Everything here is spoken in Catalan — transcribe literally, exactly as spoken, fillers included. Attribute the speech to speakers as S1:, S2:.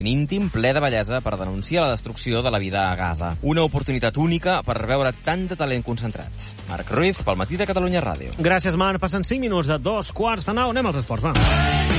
S1: íntim ple de bellesa per denunciar la destrucció de la vida a Gaza. Una oportunitat única per veure tant de talent concentrat. Marc Ruiz, pel Matí de Catalunya Ràdio.
S2: Gràcies, Marc. Passen cinc minuts de dos quarts de nou. Anem als esports, va.